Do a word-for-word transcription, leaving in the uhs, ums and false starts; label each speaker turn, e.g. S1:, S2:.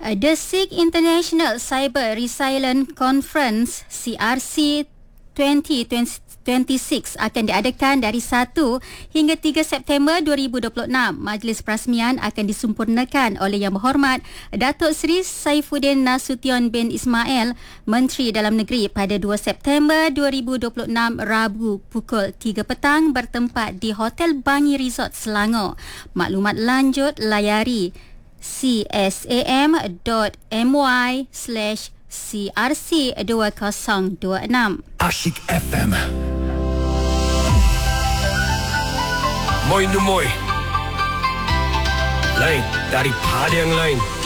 S1: The SIG International Cyber Resilience Conference C R C dua ribu dua puluh enam akan diadakan dari satu hingga tiga September dua ribu dua puluh enam. Majlis perasmian akan disempurnakan oleh Yang Berhormat Datuk Seri Saifuddin Nasution bin Ismail, Menteri Dalam Negeri, pada dua September dua ribu dua puluh enam, Rabu pukul tiga petang bertempat di Hotel Bangi Resort, Selangor. Maklumat lanjut layari csam.my slash crc dua kosong dua enam.
S2: Asyik F M. Moi nu moi. Lain daripada yang lain.